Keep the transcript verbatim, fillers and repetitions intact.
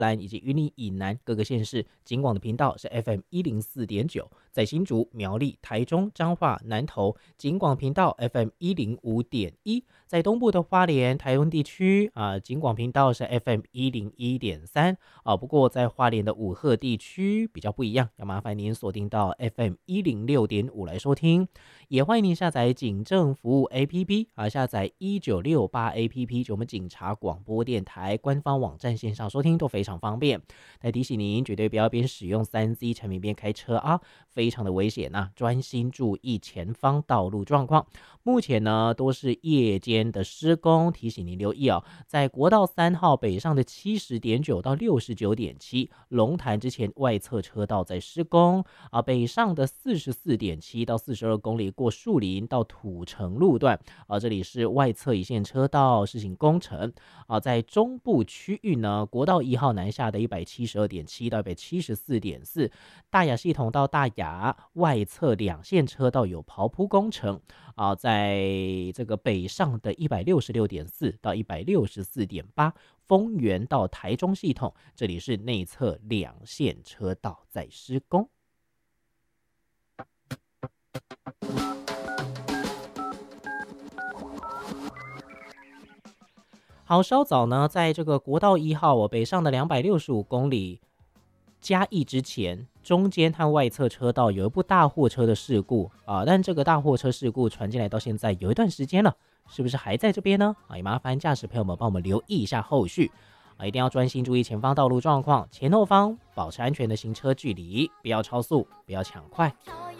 兰以及云林以南各个县市，警广的频道是 F M 一零四点九，在新竹、苗栗、台中、彰化、南投，警广频道 F M 一零五点一，在东部的花莲、台东地区啊，警广频道是 F M 一零一点三啊。不过在花莲的五鹤地区比较不一样，要麻烦您锁定到 F M 一零六点五来收听。也欢迎您下载警政服务 A P P 啊，下载一九六八 A P P， 就我们警察广播电台官方网站线上收听都非常方便。来提醒您，绝对不要边使用三 C 产品边开车啊，非常的危险啊！专心注意前方道路状况。目前呢都是夜间的施工，提醒您留意哦。在国道三号北上的七十点九到六十九点七，龙潭之前外侧车道在施工啊，北上的四十四点七到四十二公里过树林到土城路段啊，这里是外侧一线车道施行工程啊。在中部区域呢，国道一号南下的一百七十二点七到一百七十四点四，大雅系统到大雅外侧两线车道有刨铺工程啊，在这个北上的一百六十六点四到一百六十四点八，丰原到台中系统，这里是内侧两线车道在施工。好，稍早呢，在这个国道一号我北上的两百六十五公里嘉义之前，中间和外侧车道有一部大货车的事故啊，但这个大货车事故传进来到现在有一段时间了，是不是还在这边呢？啊，也麻烦驾驶朋友们帮我们留意一下后续啊，一定要专心注意前方道路状况，前后方保持安全的行车距离，不要超速，不要抢快。